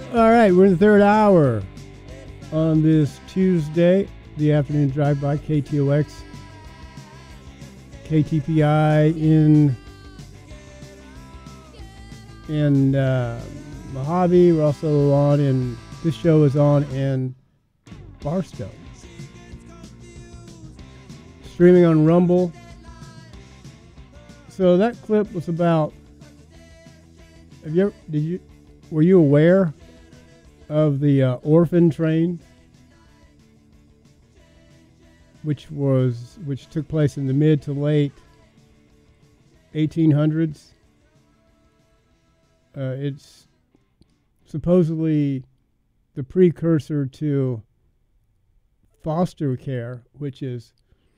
All right, we're in the third hour on this Tuesday, the afternoon drive-by, KTOX, KTPI in Mojave. We're also on in, this show is on in Barstow. Streaming on Rumble. So that clip was about, were you aware of the orphan train, which took place in the mid to late 1800s? It's supposedly the precursor to foster care, which is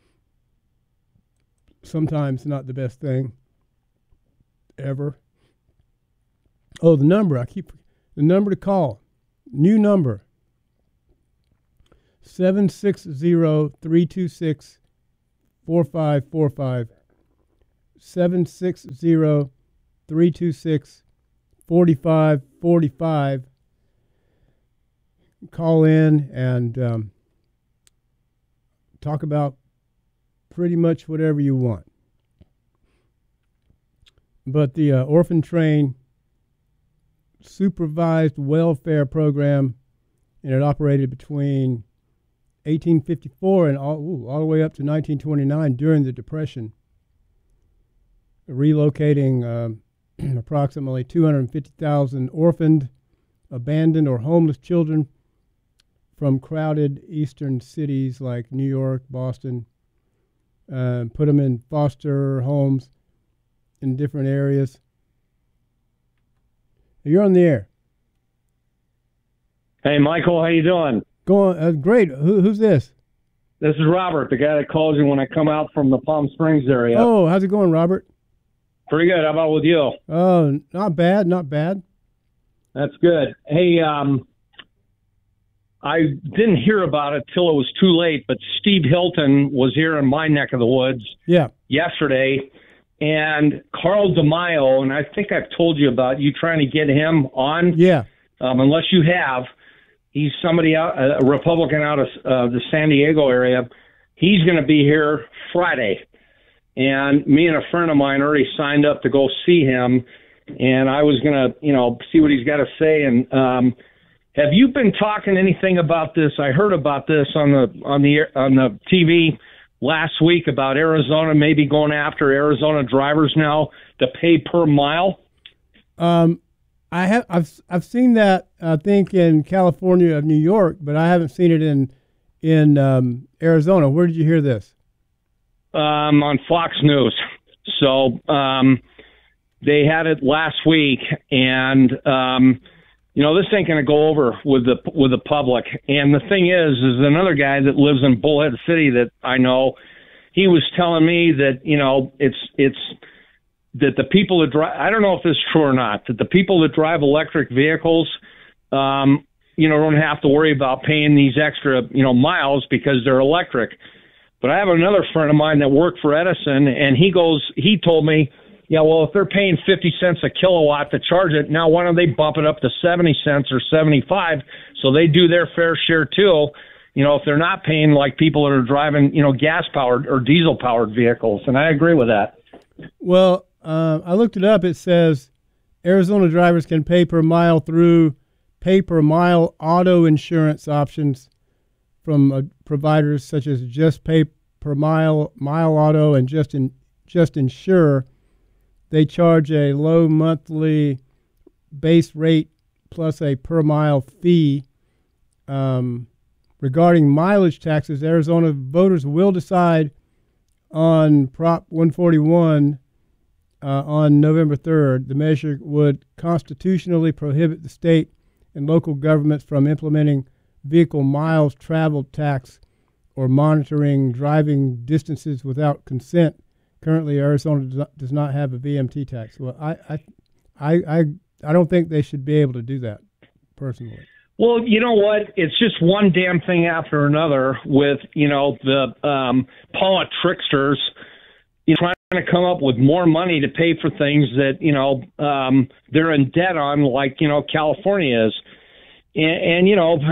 sometimes not the best thing ever. Oh, the number to call. New number, 760-326-4545. 760-326-4545. Call in and talk about pretty much whatever you want. But the orphan train supervised welfare program, and it operated between 1854 and all the way up to 1929 during the Depression, relocating approximately 250,000 orphaned, abandoned, or homeless children from crowded eastern cities like New York, Boston, put them in foster homes in different areas. You're on the air. Hey, Michael, how you doing? Going great. Who's this? This is Robert, the guy that calls you when I come out from the Palm Springs area. Oh, how's it going, Robert? Pretty good. How about with you? Oh, not bad, not bad. That's good. Hey, I didn't hear about it till it was too late, but Steve Hilton was here in my neck of the woods yesterday. And Carl DeMaio, and I think I've told you about you trying to get him on. Yeah. Unless you have, he's somebody out, a Republican out of the San Diego area. He's going to be here Friday, and me and a friend of mine already signed up to go see him. And I was going to, see what he's got to say. And have you been talking anything about this? I heard about this on the TV last week about Arizona maybe going after Arizona drivers now to pay per mile. I've seen that, I think, in California and New York, but I haven't seen it in Arizona. Where did you hear this? On Fox News. So they had it last week, and this ain't going to go over with the public. And the thing is another guy that lives in Bullhead City that I know, he was telling me that, it's that the people that drive, I don't know if this is true or not, that the people that drive electric vehicles, don't have to worry about paying these extra, miles because they're electric. But I have another friend of mine that worked for Edison, and he told me, yeah, well, if they're paying 50 cents a kilowatt to charge it, now why don't they bump it up to 70 cents or 75 so they do their fair share too, if they're not paying like people that are driving, gas-powered or diesel-powered vehicles. And I agree with that. Well, I looked it up. It says Arizona drivers can pay per mile through pay-per-mile auto insurance options from providers such as Just Pay Per Mile, Mile Auto, and Just Insure. They charge a low monthly base rate plus a per mile fee. Regarding mileage taxes, Arizona voters will decide on Prop 141 on November 3rd. The measure would constitutionally prohibit the state and local governments from implementing vehicle miles traveled tax or monitoring driving distances without consent. Currently, Arizona does not have a VMT tax. Well, I don't think they should be able to do that, personally. Well, you know what? It's just one damn thing after another with, the Paula tricksters trying to come up with more money to pay for things that, they're in debt on, like, California is. and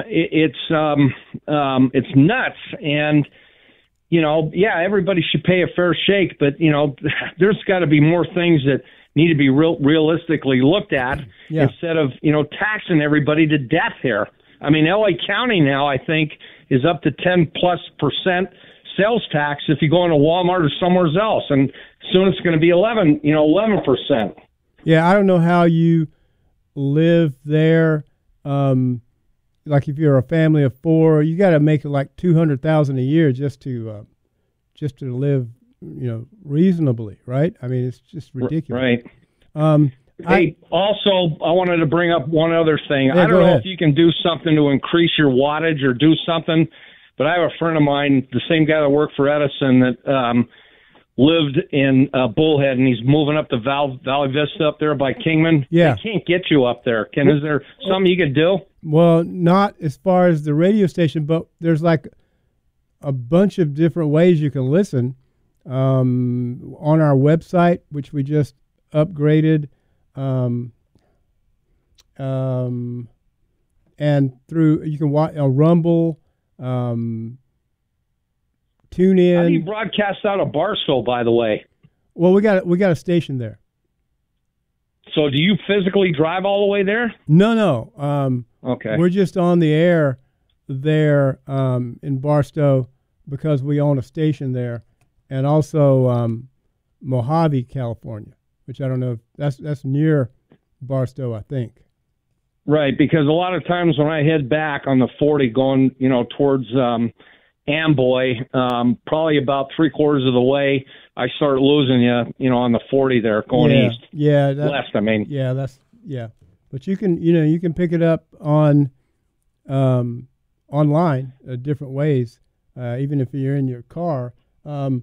it's nuts. And yeah, everybody should pay a fair shake, but there's got to be more things that need to be realistically looked at instead of taxing everybody to death here. I mean, LA County now, I think, is up to 10+% sales tax if you go into Walmart or somewhere else, and soon it's going to be 11%. Yeah, I don't know how you live there. Like if you're a family of 4, you got to make it like $200,000 a year just to live, reasonably, right? I mean, it's just ridiculous. Right. I wanted to bring up one other thing. Yeah, I don't know ahead. if you can do something to increase your wattage or do something, but I have a friend of mine, the same guy that worked for Edison, that lived in Bullhead, and he's moving up to Valley Vista up there by Kingman. Yeah. They can't get you up there. Is there something you could do? Well, not as far as the radio station, but there's like a bunch of different ways you can listen on our website, which we just upgraded, and through you can watch Rumble, tune in. How do you broadcast out of Barstow, by the way? Well, we got a station there. So do you physically drive all the way there? No. Okay. We're just on the air there in Barstow because we own a station there, and also Mojave, California, which I don't know if that's near Barstow, I think. Right, because a lot of times when I head back on the 40 going, towards Amboy, probably about 3/4 of the way, I start losing you, on the 40 there going east. Yeah, west, I mean. Yeah. But you can pick it up on online different ways, even if you're in your car. I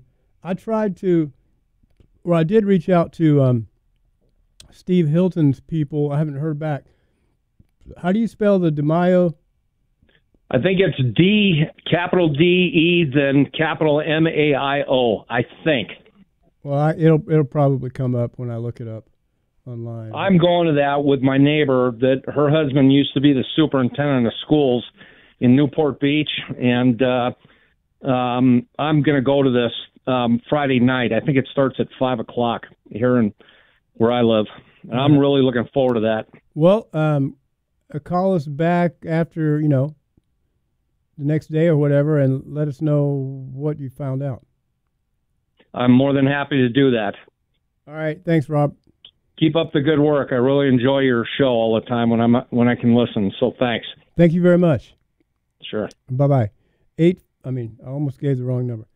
did reach out to Steve Hilton's people. I haven't heard back. How do you spell the DeMaio? I think it's D, capital D-E, then capital M-A-I-O, I think. Well, it'll probably come up when I look it up online. I'm going to that with my neighbor that her husband used to be the superintendent of schools in Newport Beach, and I'm going to go to this Friday night. I think it starts at 5 o'clock here in where I live. And I'm really looking forward to that. Well, call us back after, the next day or whatever, and let us know what you found out. I'm more than happy to do that. All right. Thanks, Rob. Keep up the good work. I really enjoy your show all the time when I can listen. So thanks. Thank you very much. Sure. Bye-bye. I almost gave the wrong number.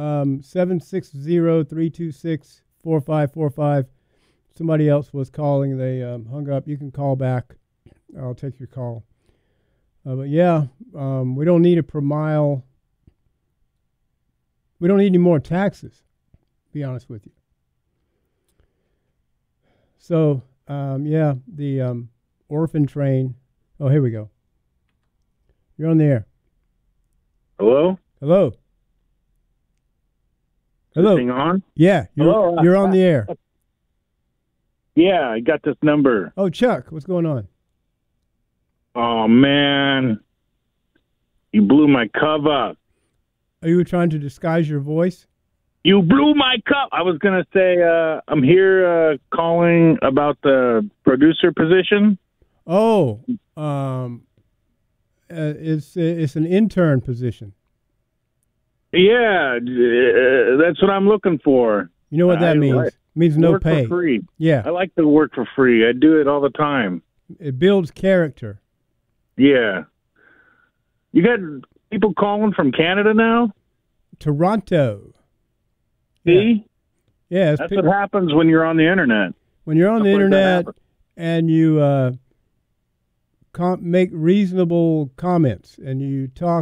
760-326-4545. Somebody else was calling. They hung up. You can call back. I'll take your call. But yeah, we don't need a per mile. We don't need any more taxes, to be honest with you. So, the orphan train. Oh, here we go. You're on the air. Hello? Hello. Hello. Thing on? Yeah, you're on the air. Yeah, I got this number. Oh, Chuck, what's going on? Oh, man. You blew my cover. Are you trying to disguise your voice? You blew my cup. I was going to say, I'm here calling about the producer position. Oh, it's an intern position. Yeah, that's what I'm looking for. You know what that means? It means no pay. For free. Yeah. I like to work for free. I do it all the time. It builds character. Yeah. You got people calling from Canada now? Toronto. See? Yeah. That's what happens when you're on the internet. When you're on the internet and you make reasonable comments and you talk.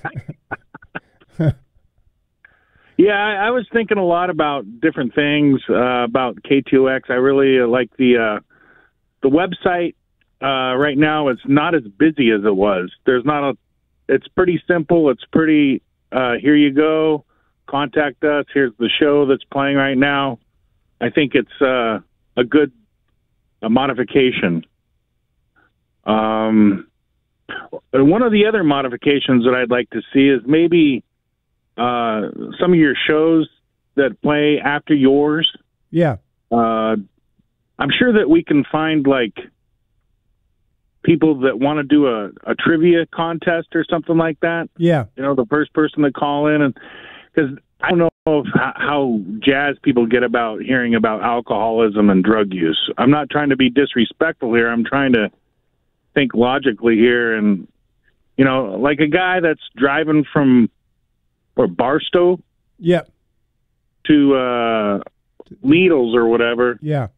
Yeah, I was thinking a lot about different things about KTOX. I really like the website. Right now, it's not as busy as it was. It's pretty simple. It's pretty, here you go, contact us. Here's the show that's playing right now. I think it's a good modification. one of the other modifications that I'd like to see is maybe some of your shows that play after yours. Yeah. I'm sure that we can find like people that want to do a trivia contest or something like that. Yeah. The first person to call in, and because I don't know how jazzed people get about hearing about alcoholism and drug use. I'm not trying to be disrespectful here. I'm trying to think logically here, and like a guy that's driving from Barstow, yeah, to Needles or whatever. Yeah.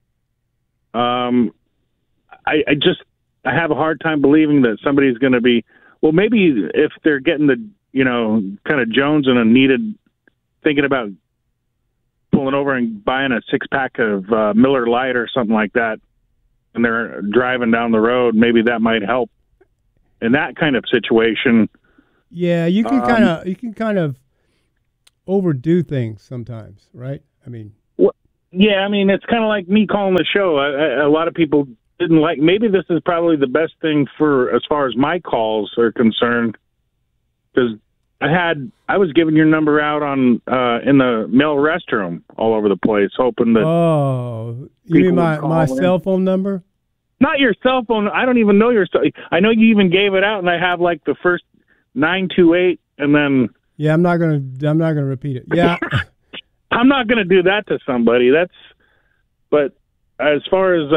I have a hard time believing that somebody's going to be, well, maybe if they're getting the, kind of Jones and thinking about pulling over and buying a 6-pack of Miller Lite or something like that, and they're driving down the road, maybe that might help in that kind of situation. Yeah, you can kind of overdo things sometimes, right? I mean, it's kind of like me calling the show. A lot of people didn't like. Maybe this is probably the best thing for as far as my calls are concerned, because I was giving your number out on in the male restroom all over the place, hoping that. Oh, you mean my cell phone number? Not your cell phone. I don't even know your. I know you even gave it out, and I have like the first 928, and then. Yeah, I'm not gonna repeat it. Yeah. I'm not gonna do that to somebody. But as far as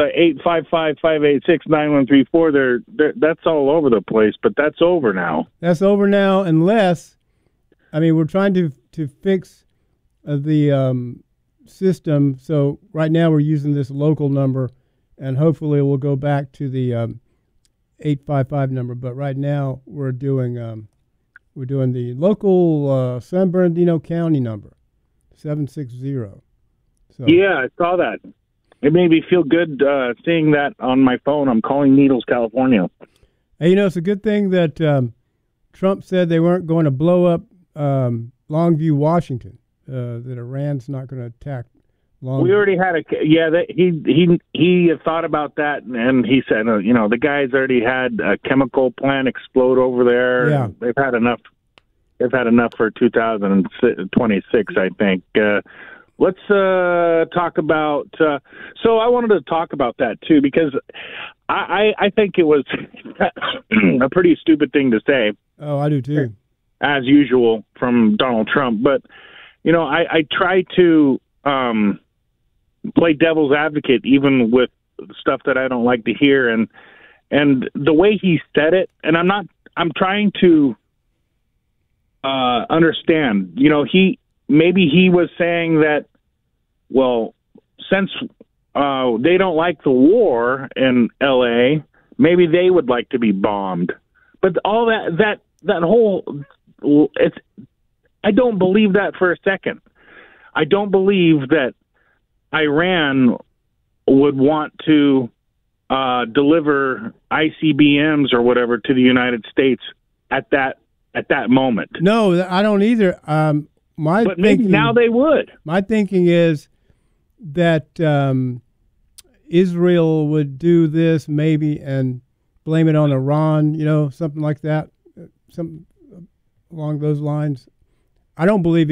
855-586-9134, that's all over the place. But that's over now. That's over now, unless, we're trying to fix the system. So right now we're using this local number, and hopefully we'll go back to the 855 number. But right now we're doing the local San Bernardino County number, 760. So yeah, I saw that. It made me feel good seeing that on my phone. I'm calling Needles, California. Hey, it's a good thing that Trump said they weren't going to blow up Longview, Washington. That Iran's not going to attack Longview. We already had he thought about that, and he said, the guys already had a chemical plant explode over there. Yeah, they've had enough. They've had enough for 2026, I think. Let's talk about. So I wanted to talk about that too, because I think it was a pretty stupid thing to say. Oh, I do too. As usual from Donald Trump, but I try to play devil's advocate even with stuff that I don't like to hear, and the way he said it, and I'm trying to understand. Maybe he was saying that, well, since they don't like the war in L.A., maybe they would like to be bombed. But all that whole, I don't believe that for a second. I don't believe that Iran would want to deliver ICBMs or whatever to the United States at that moment. No, I don't either. But maybe now they would. My thinking is that Israel would do this maybe and blame it on Iran, something like that, something along those lines. I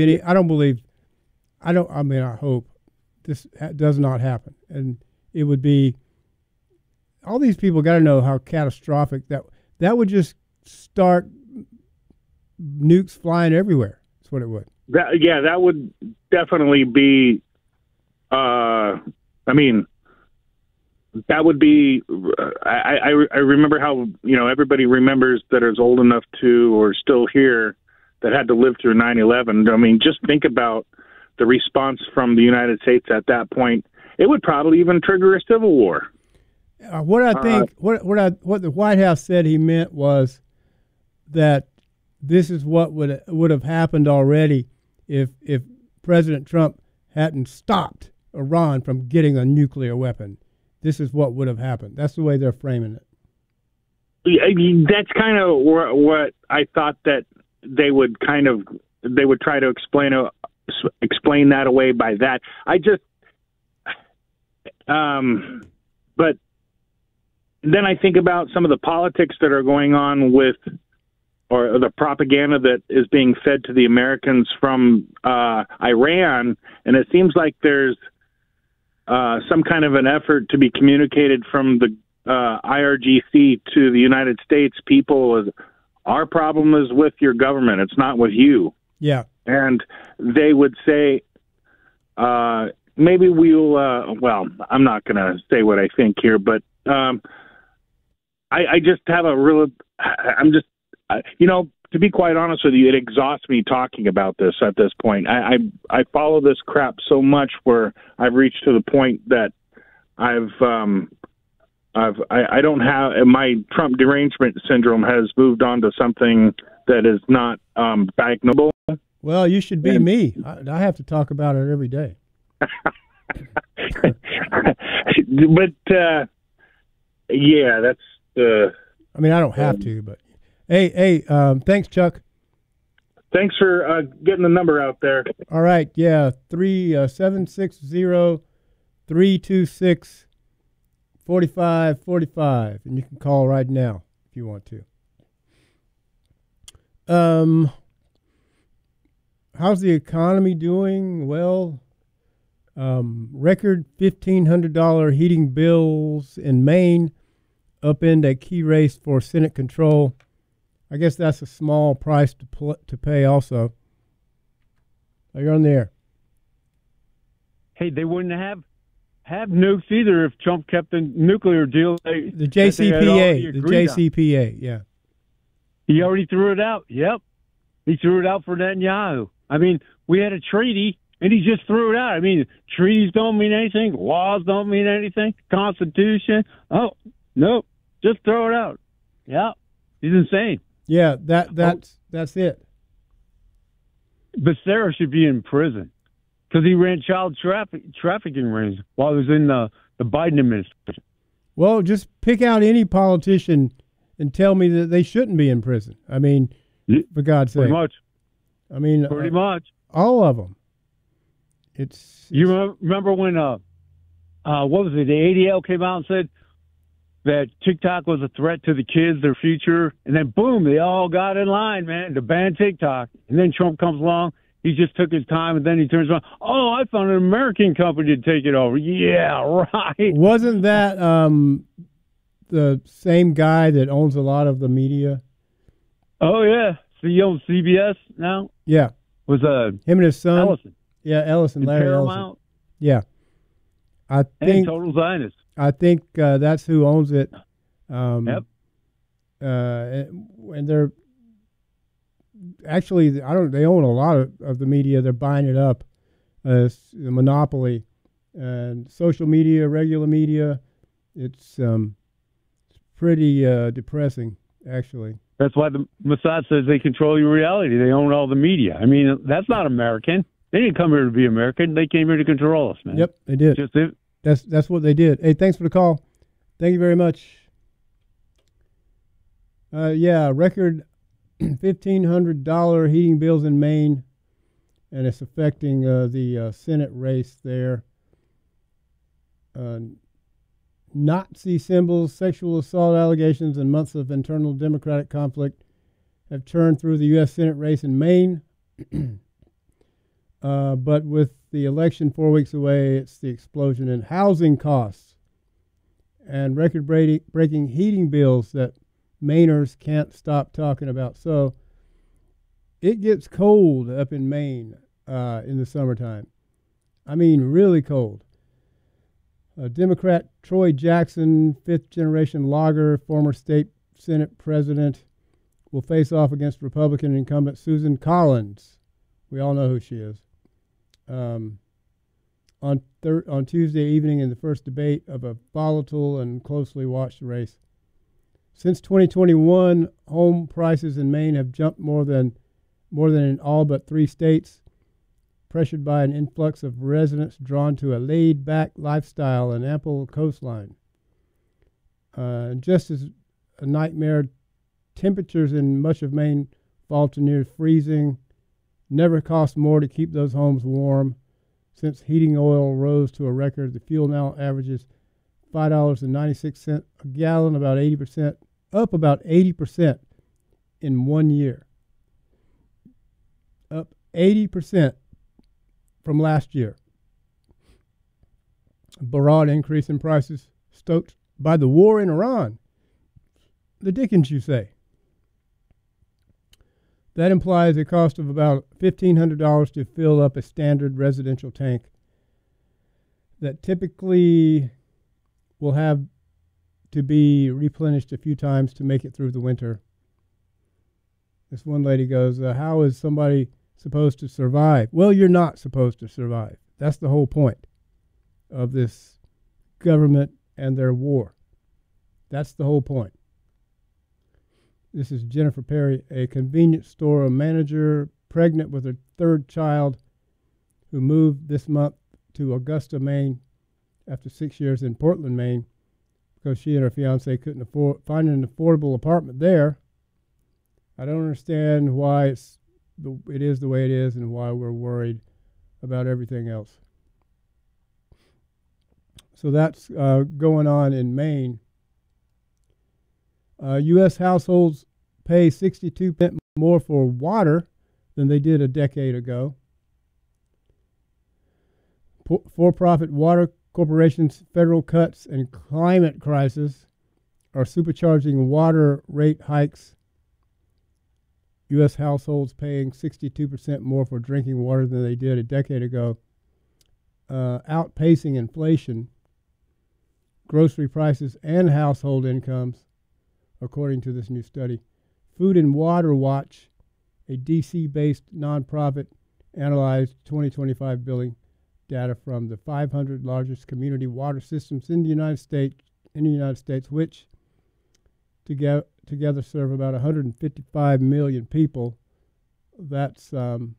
hope this does not happen. And it would be, all these people got to know how catastrophic that would just start nukes flying everywhere. That's what it would. That would definitely be. That would be. I remember how everybody remembers that is old enough to or still here that had to live through 9/11. Just think about the response from the United States at that point. It would probably even trigger a civil war. What I think, what the White House said he meant was that this is what would have happened already if President Trump hadn't stopped Iran from getting a nuclear weapon. This is what would have happened. That's the way they're framing it. That's kind of what I thought that they would try to explain that away by that. but then I think about some of the politics that are going on with, or the propaganda that is being fed to the Americans from Iran, and it seems like there's some kind of an effort to be communicated from the IRGC to the United States people. Our problem is with your government. It's not with you. Yeah. And they would say, maybe we'll, well, I'm not going to say what I think here, but I just have a real, I'm just, to be quite honest with you, it exhausts me talking about this at this point. I follow this crap so much where I've reached to the point that I don't have, my Trump derangement syndrome has moved on to something that is not diagnosable. Well, you should be me. I have to talk about it every day. But yeah, that's I mean, I don't have to, but hey, thanks, Chuck. Thanks for getting the number out there. All right, yeah, 760-326-4545, and you can call right now if you want to. How's the economy doing? Well, record $1,500 heating bills in Maine upend a key race for Senate control. I guess that's a small price to pay also. You're on the air. Hey, they wouldn't have nukes either if Trump kept the nuclear deal. The JCPA, yeah. He already threw it out. Yep. He threw it out for Netanyahu. I mean, we had a treaty, and he just threw it out. I mean, treaties don't mean anything. Laws don't mean anything. Constitution. Oh, nope. Just throw it out. Yeah. He's insane. Yeah, that's it. But Sarah should be in prison because he ran child trafficking rings while he was in the Biden administration. Well, just pick out any politician and tell me that they shouldn't be in prison. I mean, for God's sake. Pretty much. I mean, pretty much. All of them. You remember when, what was it, the ADL came out and said that TikTok was a threat to the kids, their future, and then boom, they all got in line, man, to ban TikTok. And then Trump comes along, he just took his time, and then he turns around, oh, I found an American company to take it over. Yeah, right. Wasn't that the same guy that owns a lot of the media? Oh, yeah. So he owns CBS now? Yeah. Was him and his son? Ellison. Yeah, Ellison, Larry Paramount. Ellison. Yeah. I think and Total Zionist. I think that's who owns it. Yep. And they're actually, they own a lot of the media. They're buying it up as a monopoly. And social media, regular media, it's pretty depressing, actually. That's why the Mossad says they control your reality. They own all the media. I mean, that's not American. They didn't come here to be American. They came here to control us, man. Yep, they did. Just it. That's what they did. Hey, thanks for the call. Thank you very much. Yeah, record $1,500 heating bills in Maine, and it's affecting the Senate race there. Nazi symbols, sexual assault allegations, and months of internal Democratic conflict have churned through the U.S. Senate race in Maine. But with the election 4 weeks away, it's the explosion in housing costs and record-breaking heating bills that Mainers can't stop talking about. So it gets cold up in Maine in the summertime. I mean, really cold. Democrat Troy Jackson, fifth-generation logger, former state Senate president, will face off against Republican incumbent Susan Collins. We all know who she is. On Tuesday evening in the first debate of a volatile and closely watched race. Since 2021, home prices in Maine have jumped more than in all but 3 states, pressured by an influx of residents drawn to a laid-back lifestyle and ample coastline. Just as a nightmare, temperatures in much of Maine fall to near freezing. Never cost more to keep those homes warm. Since heating oil rose to a record, the fuel now averages $5.96 a gallon, about 80%, up about 80% in 1 year. Up 80% from last year. Broad increase in prices stoked by the war in Iran. The dickens, you say? That implies a cost of about $1,500 to fill up a standard residential tank that typically will have to be replenished a few times to make it through the winter. This one lady goes, how is somebody supposed to survive? Well, you're not supposed to survive. That's the whole point of this government and their war. That's the whole point. This is Jennifer Perry, a convenience store manager, pregnant with her third child, who moved this month to Augusta, Maine, after 6 years in Portland, Maine, because she and her fiance couldn't find an affordable apartment there. I don't understand why it is the way it is and why we're worried about everything else. So that's going on in Maine. U.S. households pay 62% more for water than they did a decade ago. For-profit water corporations' federal cuts and climate crisis are supercharging water rate hikes. U.S. households paying 62% more for drinking water than they did a decade ago, outpacing inflation, grocery prices, and household incomes, according to this new study. Food and Water Watch, a D.C.-based nonprofit, analyzed 2025 billing data from the 500 largest community water systems in the United States, which together serve about 155 million people. That's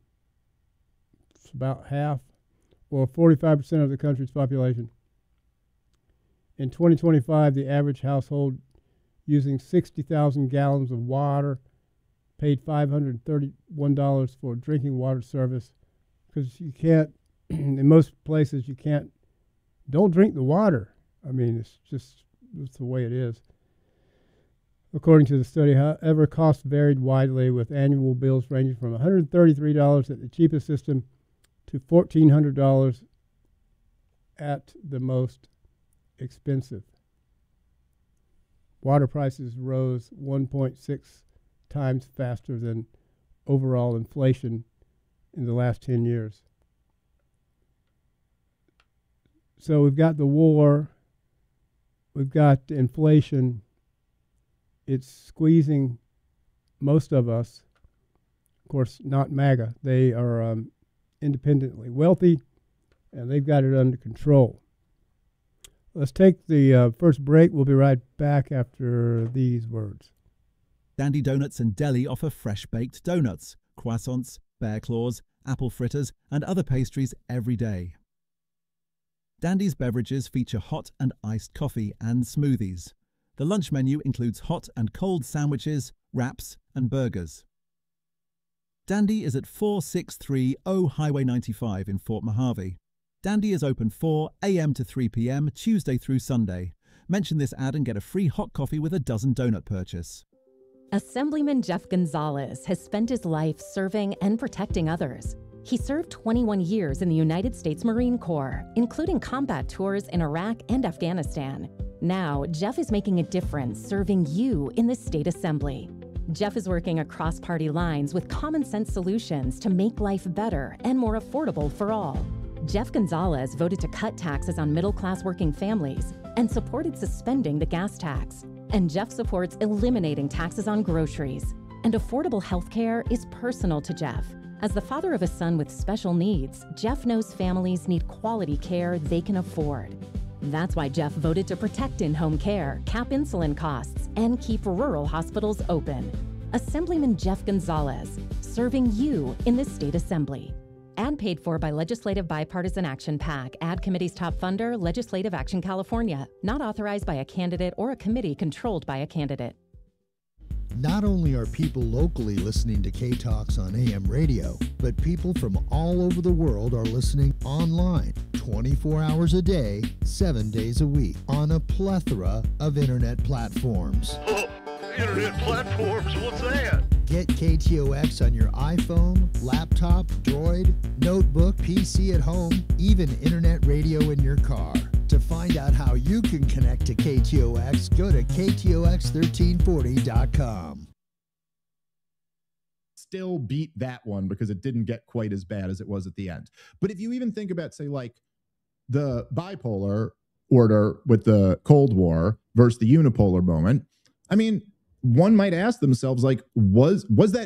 about half, or 45% of the country's population. In 2025, the average household using 60,000 gallons of water paid $531 for drinking water service, because you can't, in most places, don't drink the water. I mean, it's the way it is. According to the study, however, costs varied widely, with annual bills ranging from $133 at the cheapest system to $1,400 at the most expensive. Water prices rose 1.6 times faster than overall inflation in the last 10 years. So we've got the war, we've got inflation. It's squeezing most of us. Of course, not MAGA. They are independently wealthy, and they've got it under control. Let's take the first break. We'll be right back after these words. Dandy Donuts and Deli offer fresh-baked donuts, croissants, bear claws, apple fritters, and other pastries every day. Dandy's beverages feature hot and iced coffee and smoothies. The lunch menu includes hot and cold sandwiches, wraps, and burgers. Dandy is at 4630 Highway 95 in Fort Mojave. Dandy is open 4 a.m. to 3 p.m. Tuesday through Sunday. Mention this ad and get a free hot coffee with a dozen donut purchase. Assemblyman Jeff Gonzalez has spent his life serving and protecting others. He served 21 years in the United States Marine Corps, including combat tours in Iraq and Afghanistan. Now, Jeff is making a difference serving you in the state assembly. Jeff is working across party lines with common sense solutions to make life better and more affordable for all. Jeff Gonzalez voted to cut taxes on middle-class working families and supported suspending the gas tax. And Jeff supports eliminating taxes on groceries. And affordable health care is personal to Jeff. As the father of a son with special needs, Jeff knows families need quality care they can afford. That's why Jeff voted to protect in-home care, cap insulin costs, and keep rural hospitals open. Assemblyman Jeff Gonzalez, serving you in the state assembly. Ad paid for by Legislative Bipartisan Action PAC. Ad committee's top funder, Legislative Action California. Not authorized by a candidate or a committee controlled by a candidate. Not only are people locally listening to K-Talks on AM radio, but people from all over the world are listening online 24 hours a day, 7 days a week on a plethora of internet platforms. Oh, internet platforms? What's that? Get KTOX on your iPhone, laptop, Droid, notebook, PC at home, even internet radio in your car. To find out how you can connect to KTOX, go to KTOX1340.com. Still beat that one because it didn't get quite as bad as it was at the end. But if you even think about, say, like the bipolar order with the Cold War versus the unipolar moment, I mean, one might ask themselves, like, was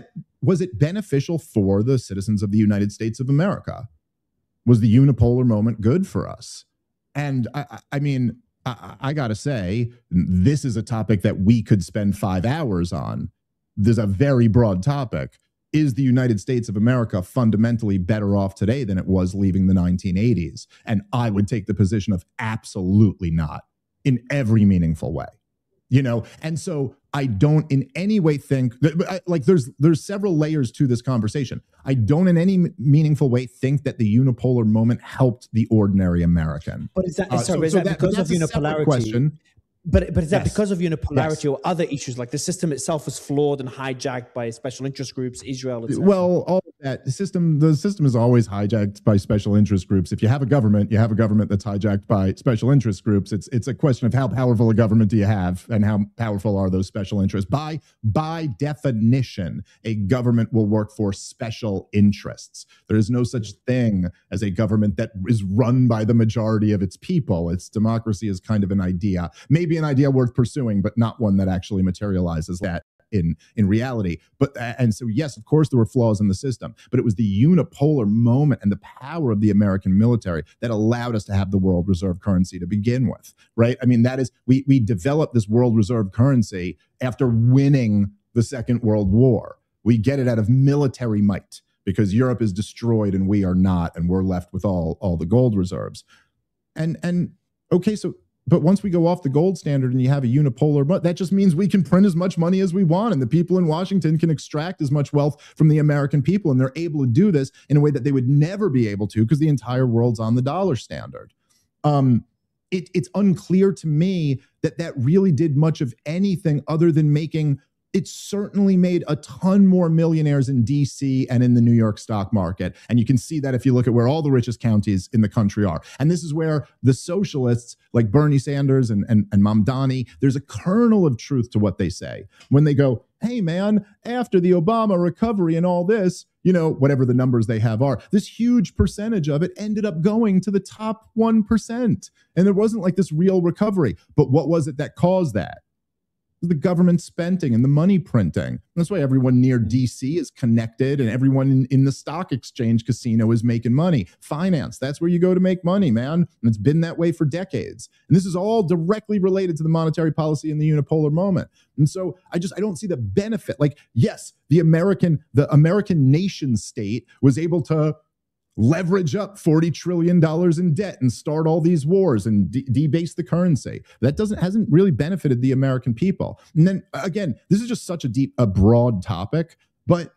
it beneficial for the citizens of the United States of America? Was the unipolar moment good for us? And I mean, I got to say, this is a topic that we could spend 5 hours on. There's a very broad topic. Is the United States of America fundamentally better off today than it was leaving the 1980s? And I would take the position of absolutely not in every meaningful way. You know, and so I don't in any way think that, like, there's several layers to this conversation. I don't in any meaningful way think that the unipolar moment helped the ordinary American. But is that, is that because of unipolarity? Question. But is that because of unipolarity or other issues, like the system itself was flawed and hijacked by special interest groups, Israel, etc.? Well, all of that the system is always hijacked by special interest groups. If you have a government, you have a government that's hijacked by special interest groups. It's a question of how powerful a government do you have and how powerful are those special interests. By definition, a government will work for special interests. There is no such thing as a government that is run by the majority of its people. Its democracy is kind of an idea, maybe an idea worth pursuing, but not one that actually materializes that in reality. But and so yes, of course there were flaws in the system, but it was the unipolar moment and the power of the American military that allowed us to have the world reserve currency to begin with, right? I mean, that is, we developed this world reserve currency after winning the Second World War. We get it out of military might because Europe is destroyed and we are not, and we're left with all the gold reserves. And okay, so but once we go off the gold standard and you have a unipolar, but that just means we can print as much money as we want, and the people in Washington can extract as much wealth from the American people, and they're able to do this in a way that they would never be able to because the entire world's on the dollar standard. It's unclear to me that really did much of anything other than making. It certainly made a ton more millionaires in DC and in the New York stock market. And you can see that if you look at where all the richest counties in the country are. And this is where the socialists like Bernie Sanders and Mamdani, there's a kernel of truth to what they say when they go, hey, man, after the Obama recovery and all this, you know, whatever the numbers they have are, this huge percentage of it ended up going to the top 1%. And there wasn't like this real recovery. But what was it that caused that? The government spending and the money printing. That's why everyone near DC is connected and everyone in the stock exchange casino is making money. Finance, that's where you go to make money, man. And it's been that way for decades. And this is all directly related to the monetary policy in the unipolar moment. And so I don't see the benefit. Like, yes, the American nation state was able to leverage up $40 trillion in debt and start all these wars and debase the currency. That hasn't really benefited the American people. And then again, this is just such a broad topic, but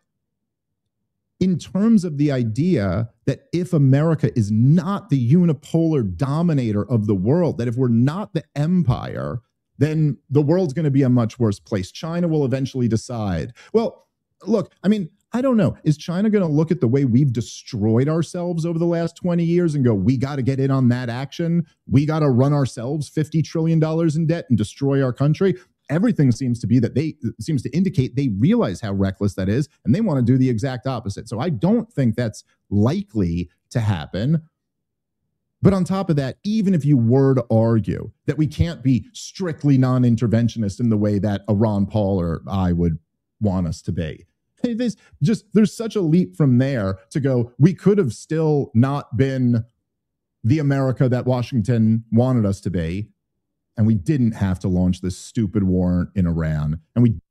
in terms of the idea that if America is not the unipolar dominator of the world, that if we're not the empire, then the world's going to be a much worse place. China will eventually decide. Well, look, I mean, I don't know. Is China going to look at the way we've destroyed ourselves over the last 20 years and go, we got to get in on that action? We got to run ourselves $50 trillion in debt and destroy our country? Everything seems to indicate they realize how reckless that is, and they want to do the exact opposite. So I don't think that's likely to happen. But on top of that, even if you were to argue that we can't be strictly non-interventionist in the way that a Ron Paul or I would want us to be, there's such a leap from there to go, we could have still not been the America that Washington wanted us to be, and we didn't have to launch this stupid war in Iran, and we